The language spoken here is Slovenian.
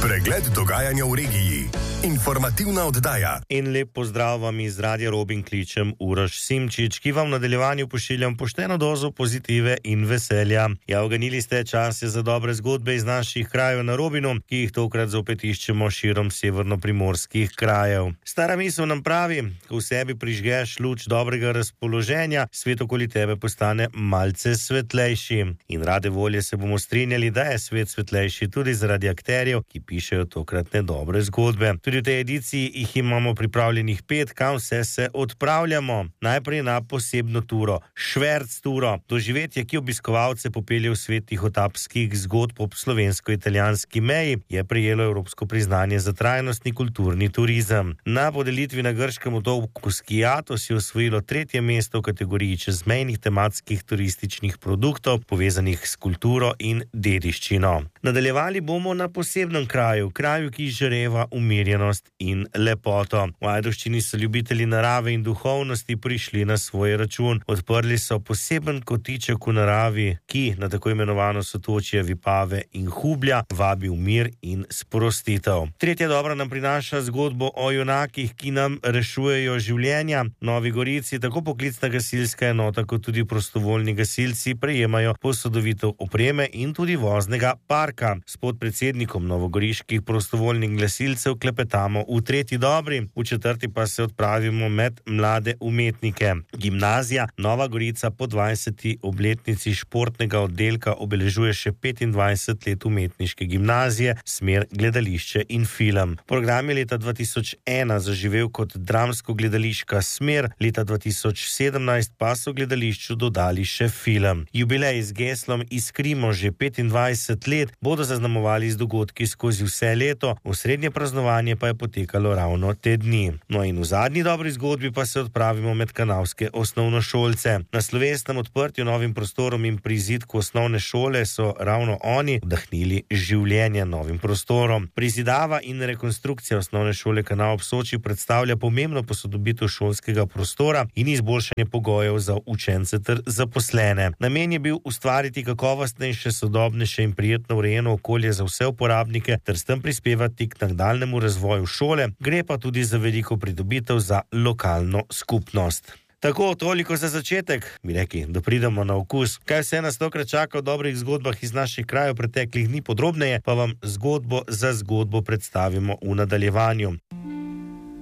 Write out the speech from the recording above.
Pregled dogajanja v regiji. Informativna oddaja. In lep pozdrav vam iz Radia Robin, kličem Uroš Simčič, ki vam v nadaljevanju pošiljam pošteno dozo pozitive in veselja. Ja, oganili ste, čas je za dobre zgodbe iz naših krajev na Robinu, ki jih tokrat zopet iščemo širom severnoprimorskih krajev. Stara misel nam pravi, ko v sebi prižgeš luč dobrega razpoloženja, svet okoli tebe postane malce svetlejši. In rade volje se bomo strinjali, da je svet svetlejši tudi zaradi akterjev, ki pišejo tokratne dobre zgodbe. Tudi v tej ediciji jih imamo pripravljenih 5, kam vse se odpravljamo. Najprej na posebno turo, šverc turo, doživetje, ki obiskovalce popelje v svet tihotapskih zgodb ob slovensko-italijanski meji, je prejelo evropsko priznanje za trajnostni kulturni turizem. Na podelitvi na grškem otoku Skiatos je osvojilo 3. mesto v kategoriji čezmejnih tematskih turističnih produktov, povezanih s kulturo in dediščino. Nadaljevali bomo na posebnem kraju, ki žareva umirjenost in lepoto. V Ajdovščini so ljubitelji narave in duhovnosti prišli na svoj račun. Odprli so poseben kotiček v naravi, ki na tako imenovano sotočje Vipave in Hublja vabi v mir in sprostitev. Tretja dobra nam prinaša zgodbo o junakih, ki nam rešujejo življenja. Novi Gorici tako poklicna gasilska enota kot tudi prostovoljni gasilci prejemajo posodobitev opreme in tudi voznega parka. S podpredsednikom novogoriških prostovoljnih gasilcev klepetamo v tretji dobri, v četrti pa se odpravimo med mlade umetnike. Gimnazija Nova Gorica po 20. obletnici športnega oddelka obeležuje še 25 let umetniške gimnazije, smer gledališče in film. Program je leta 2001 zaživel kot dramsko-gledališka smer, leta 2017 pa so gledališču dodali še film. Jubilej z geslom Iskrimo že 25 let bodo zaznamovali z dogodki skozi vse leto, osrednje praznovanje pa je potekalo ravno te dni. No in v zadnji dobri zgodbi pa se odpravimo med kanavske osnovnošolce. Na slovesnem odprtju novim prostorom in prizidku osnovne šole so ravno oni vdahnili življenje novim prostorom. Prizidava in rekonstrukcija osnovne šole Kanal ob Soči predstavlja pomembno posodobitev šolskega prostora in izboljšanje pogojev za učence ter zaposlene. Namen je bil ustvariti kakovostnejše, sodobnejše in prijetno urejeno okolje za vse uporabnike ter s tem prispevati k nadaljnjemu razvoju šole, gre pa tudi za veliko pridobitev za lokalno skupnost. Tako, toliko za začetek, bi rekli, da pridemo na okus. Kaj vse nas tokrat čaka v dobrih zgodbah iz naših krajev preteklih dni, podrobneje pa vam zgodbo za zgodbo predstavimo v nadaljevanju.